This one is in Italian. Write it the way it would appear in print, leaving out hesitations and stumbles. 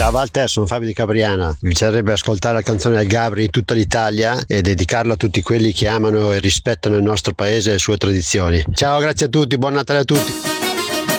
Ciao Walter, sono Fabio di Capriana. Mi piacerebbe ascoltare la canzone del Gabri in tutta l'Italia e dedicarlo a tutti quelli che amano e rispettano il nostro paese e le sue tradizioni. Ciao, grazie a tutti, buon Natale a tutti.